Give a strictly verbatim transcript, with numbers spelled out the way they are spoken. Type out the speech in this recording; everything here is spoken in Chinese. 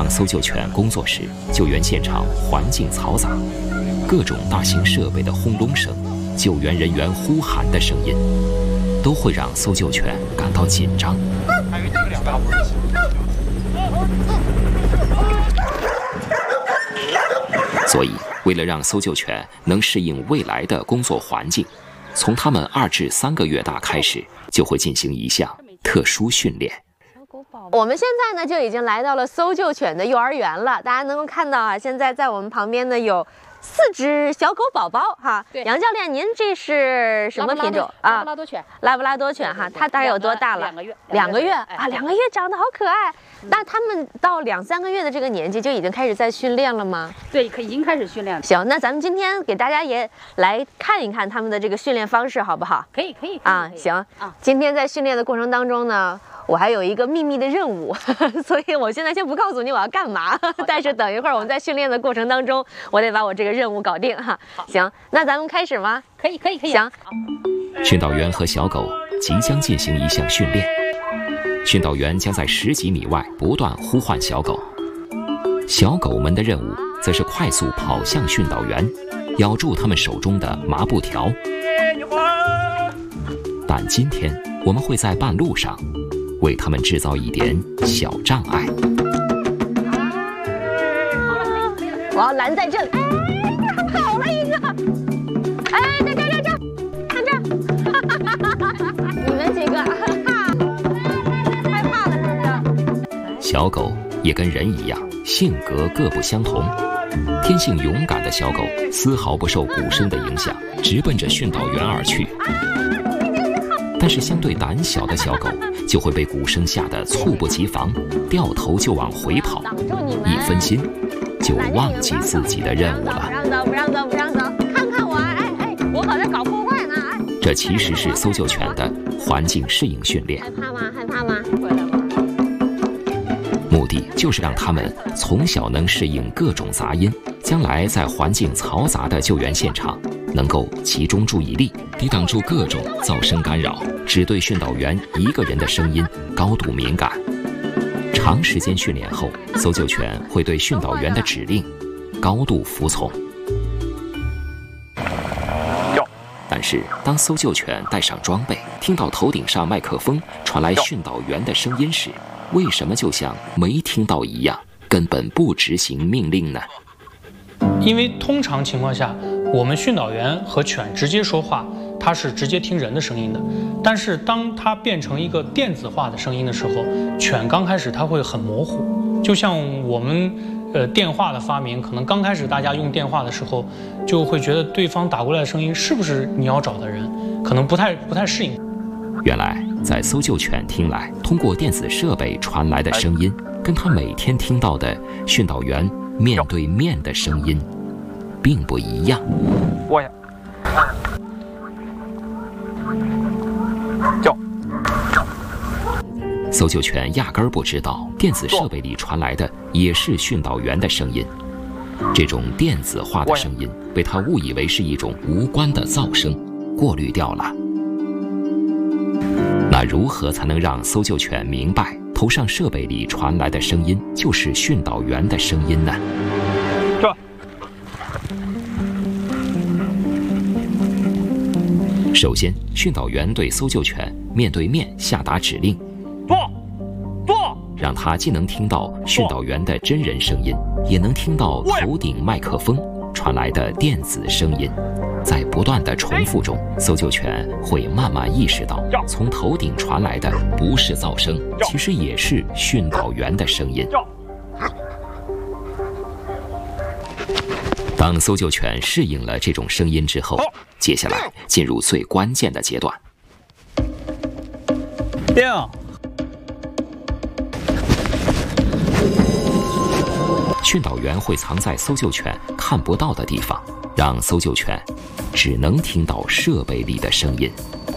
当搜救犬工作时，救援现场环境嘈杂，各种大型设备的轰隆声、救援人员呼喊的声音，都会让搜救犬感到紧张。所以，为了让搜救犬能适应未来的工作环境，从它们二至三个月大开始，就会进行一项特殊训练。 我们现在呢就已经来到了搜救犬的幼儿园了，大家能够看到啊，现在在我们旁边呢有四只小狗宝宝哈。对，杨教练，您这是什么品种啊？ 拉布拉多犬。 拉布拉多犬哈，它大概有多大了？ 两个月。 两个月啊，两个月长得好可爱。那他们到两三个月的这个年纪就已经开始在训练了吗？ 对，已经开始训练了。 行，那咱们今天给大家也来看一看他们的这个训练方式，好不好？ 可以，可以。 啊，行啊。今天在训练的过程当中呢，我还有一个秘密的任务，所以我现在先不告诉你我要干嘛，但是等一会儿我们在训练的过程当中，我得把我这个任务搞定哈。行，那咱们开始吗？ 可以，可以，可以。 行。 训导员和小狗即将进行一项训练，训导员将在十几米外不断呼唤小狗，小狗们的任务则是快速跑向训导员，咬住他们手中的麻布条。但今天我们会在半路上为他们制造一点小障碍。 我要拦在这里。哎，跑了一个！哎，在这儿，在这儿，看这儿！你们几个害怕了是不是？ 小狗也跟人一样，性格各不相同。天性勇敢的小狗丝毫不受鼓声的影响，直奔着训导员而去。但是相对胆小的小狗就会被鼓声吓得猝不及防，掉头就往回跑，一分心就忘记自己的任务了。 不让走，不让走，不让走！看看我，哎哎，我可在搞破坏呢！哎， 这其实是搜救犬的环境适应训练。 害怕吗？害怕吗？ 目的就是让它们从小能适应各种杂音，将来在环境嘈杂的救援现场能够集中注意力，抵挡住各种噪声干扰，只对训导员一个人的声音高度敏感。长时间训练后，搜救犬会对训导员的指令高度服从。但是当搜救犬带上装备，听到头顶上麦克风传来训导员的声音时，为什么就像没听到一样，根本不执行命令呢？ 因为通常情况下，我们训导员和犬直接说话，它是直接听人的声音的。但是当它变成一个电子化的声音的时候，犬刚开始它会很模糊。就像我们呃电话的发明，可能刚开始大家用电话的时候，就会觉得对方打过来的声音是不是你要找的人，可能不太不太适应。 原来在搜救犬听来，通过电子设备传来的声音，跟它每天听到的训导员面对面的声音并不一样。 过呀，叫。 搜救犬压根儿不知道电子设备里传来的也是训导员的声音，这种电子化的声音被它误以为是一种无关的噪声，过滤掉了。那如何才能让搜救犬明白头上设备里传来的声音就是训导员的声音呢？ 这。 首先，训导员对搜救犬面对面下达指令， 坐，坐， 让它既能听到训导员的真人声音，也能听到头顶麦克风传来的电子声音。在不断的重复中，搜救犬会慢慢意识到，从头顶传来的不是噪声，其实也是训导员的声音。当搜救犬适应了这种声音之后，接下来进入最关键的阶段。 定。 训导员会藏在搜救犬看不到的地方，让搜救犬只能听到设备里的声音。